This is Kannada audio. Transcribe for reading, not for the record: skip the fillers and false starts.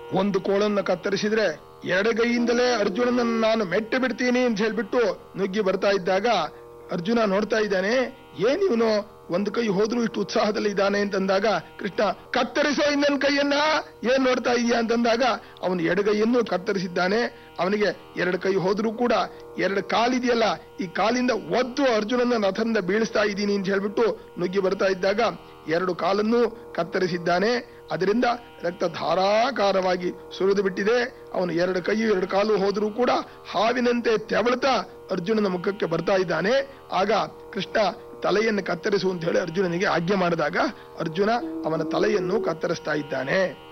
ಒಂದು ಕೋಳನ್ನ ಕತ್ತರಿಸಿದ್ರೆ ಎಡಗೈಯಿಂದಲೇ ಅರ್ಜುನನನ್ನು ನಾನು ಮೆಟ್ಟಿ ಬಿಡ್ತೀನಿ ಅಂತ ಹೇಳ್ಬಿಟ್ಟು ನುಗ್ಗಿ ಬರ್ತಾ ಇದ್ದಾಗ ಅರ್ಜುನ ನೋಡ್ತಾ ಇದ್ದಾನೆ, ಏನಿವನು ಒಂದು ಕೈ ಹೋದ್ರೂ ಇಷ್ಟು ಉತ್ಸಾಹದಲ್ಲಿ ಇದ್ದಾನೆ ಅಂತಂದಾಗ ಕೃಷ್ಣ ಕತ್ತರಿಸೋ ಇನ್ನೊಂದು ಕೈಯನ್ನ ಏನ್ ನೋಡ್ತಾ ಇದೀಯಾ ಅಂತಂದಾಗ ಅವನು ಎಡಗೈಯನ್ನು ಕತ್ತರಿಸಿದ್ದಾನೆ. ಅವನಿಗೆ ಎರಡು ಕೈ ಹೋದ್ರೂ ಕೂಡ ಎರಡು ಕಾಲಿದೆಯಲ್ಲ, ಈ ಕಾಲಿಂದ ಒದ್ದು ಅರ್ಜುನನ ರಥದಿಂದ ಬೀಳಿಸ್ತಾ ಇದ್ದೀನಿ ಅಂತ ಹೇಳ್ಬಿಟ್ಟು ನುಗ್ಗಿ ಬರ್ತಾ ಇದ್ದಾಗ ಎರಡು ಕಾಲನ್ನು ಕತ್ತರಿಸಿದ್ದಾನೆ. ಅದರಿಂದ ರಕ್ತ ಧಾರಾಕಾರವಾಗಿ ಸುರಿದು ಬಿಟ್ಟಿದೆ. ಅವನು ಎರಡು ಕೈ ಎರಡು ಕಾಲು ಹೋದ್ರೂ ಕೂಡ ಹಾವಿನಂತೆ ತೆವಳುತ್ತಾ ಅರ್ಜುನನ ಮುಖಕ್ಕೆ ಬರ್ತಾ ಇದ್ದಾನೆ. ಆಗ ಕೃಷ್ಣ ತಲೆಯನ್ನು ಕತ್ತರಿಸು ಅಂತ ಹೇಳಿ ಅರ್ಜುನನಿಗೆ ಆಜ್ಞೆ ಮಾಡಿದಾಗ ಅರ್ಜುನ ಅವನ ತಲೆಯನ್ನು ಕತ್ತರಿಸ್ತಾ ಇದ್ದಾನೆ.